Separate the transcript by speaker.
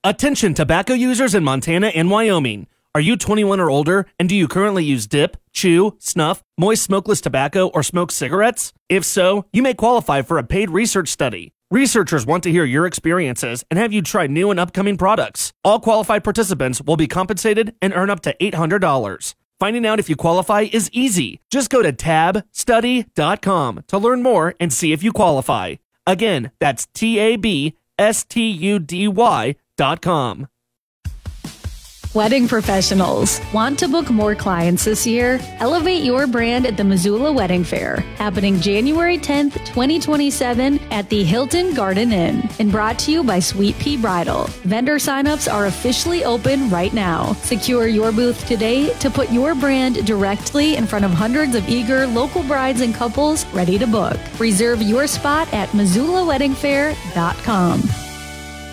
Speaker 1: Attention tobacco users in Montana and Wyoming. Are you 21 or older, and do you currently use dip, chew, snuff, moist smokeless tobacco, or smoke cigarettes? If so, you may qualify for a paid research study. Researchers want to hear your experiences and have you try new and upcoming products. All qualified participants will be compensated and earn up to $800. Finding out if you qualify is easy. Just go to tabstudy.com to learn more and see if you qualify. Again, that's tabstudy.com.
Speaker 2: Wedding professionals, want to book more clients this year? Elevate your brand at the Missoula Wedding Fair, happening January 10th, 2027 at the Hilton Garden Inn, and brought to you by Sweet Pea Bridal. Vendor signups are officially open right now. Secure your booth today to put your brand directly in front of hundreds of eager local brides and couples ready to book. Reserve your spot at MissoulaWeddingFair.com.